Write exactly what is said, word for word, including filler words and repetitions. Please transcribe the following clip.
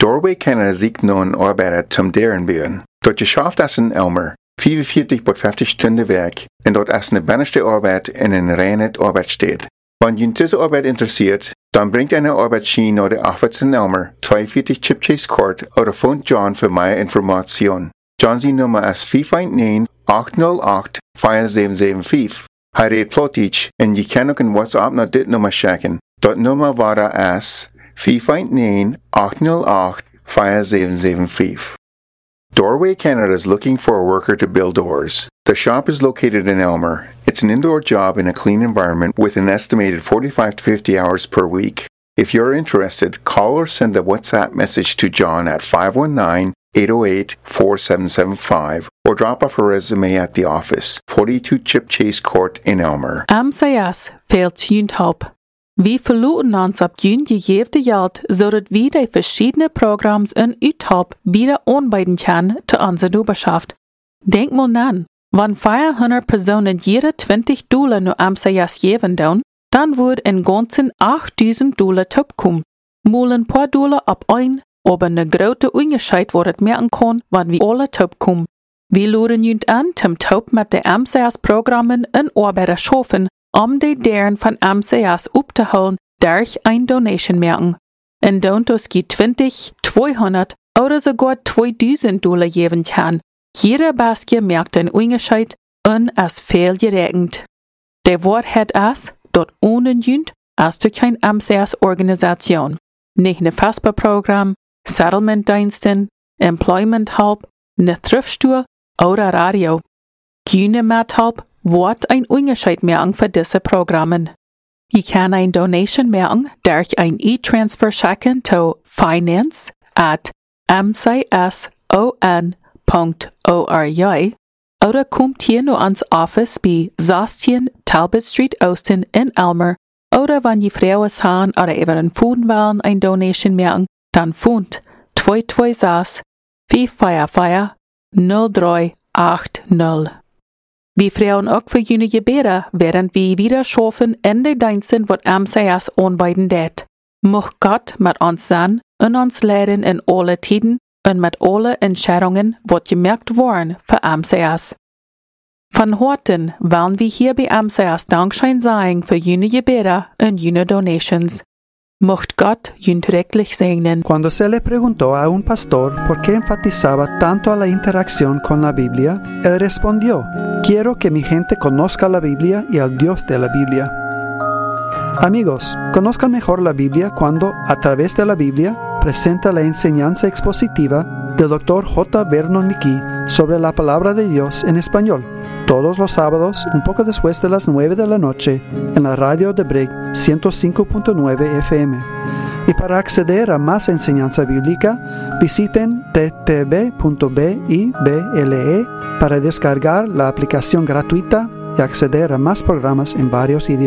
Doorway Canada ziekt nu een arbeider zum deren buen. Dort geschafft als een Elmer, vierundvierzig bis fünfzig Stunden werk, en dort als een bannigste arbeid in een reine arbeid steht. Wenn Ihnen diese Arbeit interessiert, dann bringt eine Arbeitsschiene oder der Office in Elmer zweiundvierzig Chipchase Court oder phone John für mehr Informationen. John sie Nummer ist vier fünf neun, acht null acht, vier sieben sieben fünf. Hij redt Plotich en je kan ook een WhatsApp naar dit nummer schicken. Dat nummer war as vier fünf neun, acht null acht, vier sieben sieben fünf. Doorway Canada is looking for a worker to build doors. The shop is located in Elmer. It's an indoor job in a clean environment with an estimated forty-five to fifty hours per week. If you're interested, call or send a WhatsApp message to John at five one nine, eight oh eight, four seven seven five or drop off a resume at the office, forty-two Chipchase Court in Elmer. Amsayas fehlt Jünthalb. Wir verloren uns ab Jün gegeven Geld, zodat wir die verschiedene Programms in Uthalb wieder anbieten können zu unserer Nuberschaft. Denk mal nan, wenn vierhundert Personen jede zwanzig Dollar nur Amsayas geben doen, dann wird in ganzen achttausend Dollar topkommen. Mal ein paar Dollar ab ein, aber eine große Unterschied wird merken kann, wenn wir alle topkommen. Wir luren junt an, zum Top mit den Amsayas-Programmen in Arbeiter schaffen, um die deren von Amsayas abzuholen, durch ein Donation merken. In Dontos geht zwanzig, zweihundert oder sogar zweitausend Dollar geben kann. Jeder Basket merkt den Unterschied und ist viel geregnet. Der Wort hat es, dort ohne Jünt, als du kein Amsayas-Organisation. Nicht ein Fasper-Programm, Settlement-Diensten, Employment-Help, eine Thriftstore oder Radio. Keine Mithelp wird ein Unterschied merken für diese Programme. Ich kann ein Donation merken durch ein E-Transfer schicken zu finance at amsason punkt org oder kommt hier nur ans Office bei sechzehn Talbot Street Austin in Elmer oder wenn die Frauen haben oder über ein Phone wollen ein Donation merken, dann phont zwei zwei sechs, vier vier vier, null drei acht null. Wir freuen auch für jene Gebete, während wir wieder schaffen in den Diensten, was Amsayas anbieten det. Möcht Gott mit uns sein und uns leiden in alle Tiden und mit alle Entscheidungen, was gemerkt worden für Amsayas. Von heute wollen wir hier bei Amsayas Dankschein sagen für jene Gebete und jene Donations. Möcht Gott jünt rechtlich segnen. Cuando se le preguntó a un pastor por qué enfatizaba tanto a la interacción con la Biblia, él respondió: quiero que mi gente conozca la Biblia y al Dios de la Biblia. Amigos, conozcan mejor la Biblia cuando, a través de la Biblia, presenta la enseñanza expositiva del doctor J. Vernon McGee sobre la palabra de Dios en español, todos los sábados, un poco después de las nueve de la noche, en la radio de Brig ciento cinco punto nueve F M. Y para acceder a más enseñanza bíblica, visiten t t b punto bible para descargar la aplicación gratuita y acceder a más programas en varios idiomas.